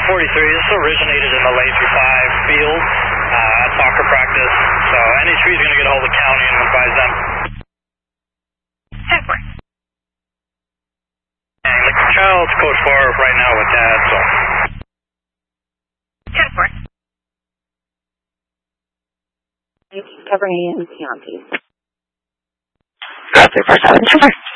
This originated in the Laser 5 field at soccer practice. So NH3 is going to get a hold of county and advise them. 10-4. And the child's code 4 right now with dad, so. 10-4. Covering AM County. 347. 10-4.